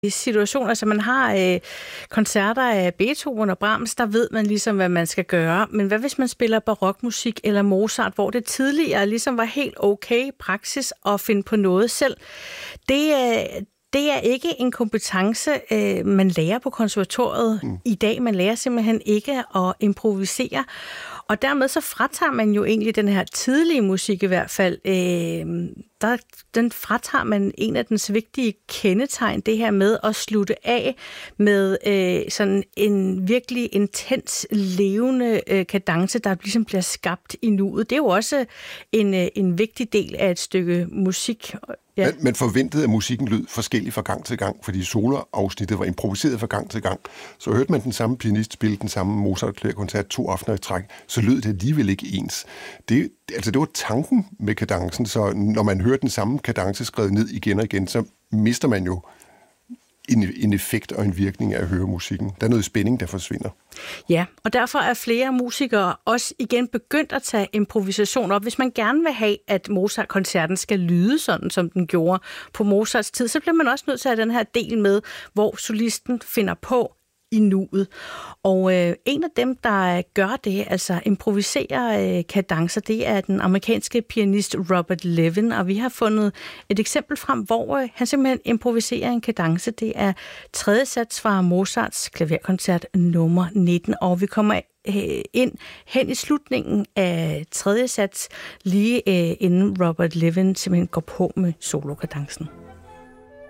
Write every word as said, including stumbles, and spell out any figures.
situationer, altså man har øh, koncerter af Beethoven og Brahms, der ved man ligesom, hvad man skal gøre. Men hvad hvis man spiller barokmusik eller Mozart, hvor det tidligere ligesom var helt okay praksis at finde på noget selv? Det er... Øh, Det er ikke en kompetence, øh, man lærer på konservatoriet mm. i dag. Man lærer simpelthen ikke at improvisere. Og dermed så fratager man jo egentlig den her tidlige musik i hvert fald. Øh, der, den fratager man en af dens vigtige kendetegn, det her med at slutte af med øh, sådan en virkelig intens, levende øh, kadence, der ligesom bliver skabt i nuet. Det er jo også en, øh, en vigtig del af et stykke musik. Ja. Man, man forventede, at musikken lød forskellig fra gang til gang, fordi soloafsnittet var improviseret fra gang til gang. Så hørte man den samme pianist spille den samme Mozart-koncert to aftener i træk, så lød det alligevel ikke ens. Det, altså det var tanken med kadencen, så når man hører den samme kadence skrevet ned igen og igen, så mister man jo en, en effekt og en virkning af at høre musikken. Der er noget spænding, der forsvinder. Ja, og derfor er flere musikere også igen begyndt at tage improvisation op. Hvis man gerne vil have, at Mozart-koncerten skal lyde sådan, som den gjorde på Mozarts tid, så bliver man også nødt til at have den her del med, hvor solisten finder på i nuet. Og øh, en af dem, der gør det, altså improviserer øh, kadencer, det er den amerikanske pianist Robert Levin, og vi har fundet et eksempel frem, hvor øh, han simpelthen improviserer en kadence. Det er tredje sats fra Mozarts klaverkoncert nummer nitten, og vi kommer øh, ind hen i slutningen af tredje sats, lige øh, inden Robert Levin simpelthen går på med solokadencen.